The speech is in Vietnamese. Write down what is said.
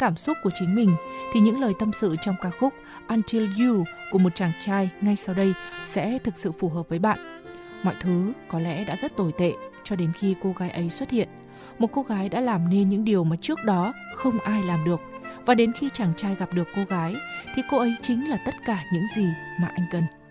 cảm xúc của chính mình, thì những lời tâm sự trong ca khúc Until You của một chàng trai ngay sau đây sẽ thực sự phù hợp với bạn. Mọi thứ có lẽ đã rất tồi tệ cho đến khi cô gái ấy xuất hiện. Một cô gái đã làm nên những điều mà trước đó không ai làm được. Và đến khi chàng trai gặp được cô gái thì cô ấy chính là tất cả những gì mà anh cần.